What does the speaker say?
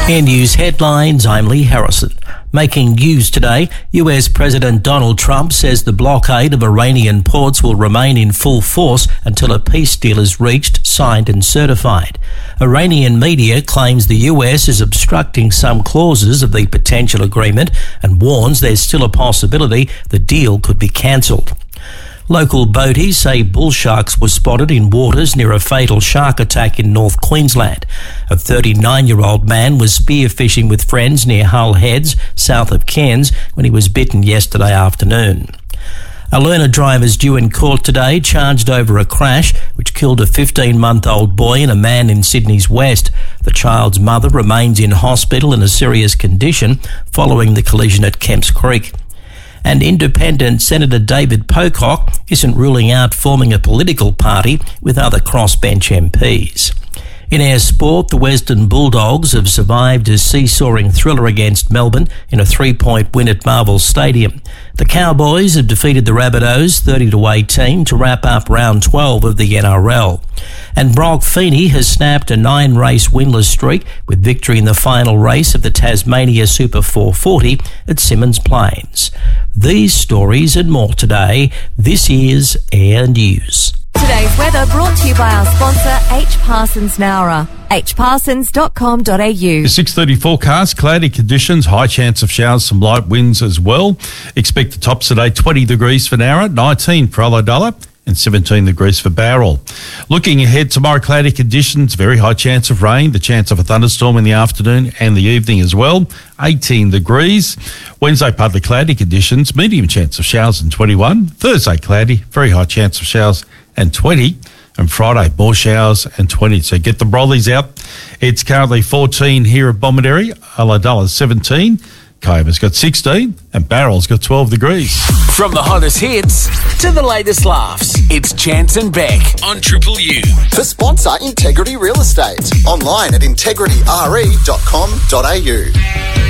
In news headlines, I'm Lee Harrison. Making news today, US President Donald Trump says the blockade of Iranian ports will remain in full force until a peace deal is reached, signed and certified. Iranian media claims the US is obstructing some clauses of the potential agreement and warns there's still a possibility the deal could be cancelled. Local boaties say bull sharks were spotted in waters near a fatal shark attack in North Queensland. A 39-year-old man was spearfishing with friends near Hull Heads, south of Cairns, when he was bitten yesterday afternoon. A learner driver is due in court today, charged over a crash which killed a 15-month-old boy and a man in Sydney's west. The child's mother remains in hospital in a serious condition following the collision at Kemps Creek. And Independent Senator David Pocock isn't ruling out forming a political party with other crossbench MPs. In our sport, the Western Bulldogs have survived a seesawing thriller against Melbourne in a 3-point win at Marvel Stadium. The Cowboys have defeated the Rabbitohs 30-18 to wrap up round 12 of the NRL. And Brock Feeney has snapped a 9-race winless streak with victory in the final race of the Tasmania Super 440 at Symmons Plains. These stories and more today. This is Air News. Today's weather brought to you by our sponsor, H. Parsons Nowra. hparsons.com.au. 6:30 forecast, cloudy conditions, high chance of showers, some light winds as well. Expect the tops today, 20 degrees for Nowra, 19 for Ulladulla and 17 degrees for Bowral. Looking ahead, tomorrow cloudy conditions, very high chance of rain, the chance of a thunderstorm in the afternoon and the evening as well, 18 degrees. Wednesday, partly cloudy conditions, medium chance of showers and 21. Thursday, cloudy, very high chance of showers and 20. And Friday, more showers and 20. So get the brollies out. It's currently 14 here at Bomaderry, Ulladulla's 17. Coma's got 16 and Barrel's got 12 degrees. From the hottest hits to the latest laughs, it's Chance and Beck on Triple U. For sponsor Integrity Real Estate. Online at integrityre.com.au.